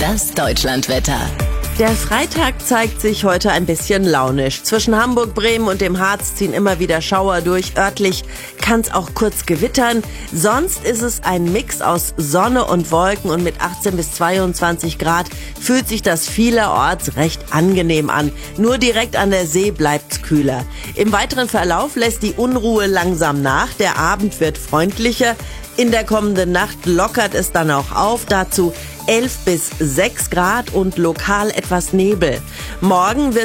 Das Deutschlandwetter. Der Freitag zeigt sich heute ein bisschen launisch. Zwischen Hamburg, Bremen und dem Harz ziehen immer wieder Schauer durch. Örtlich kann es auch kurz gewittern. Sonst ist es ein Mix aus Sonne und Wolken und mit 18 bis 22 Grad fühlt sich das vielerorts recht angenehm an. Nur direkt an der See bleibt's kühler. Im weiteren Verlauf lässt die Unruhe langsam nach. Der Abend wird freundlicher. In der kommenden Nacht lockert es dann auch auf. Dazu 11 bis 6 Grad und lokal etwas Nebel. Morgen wird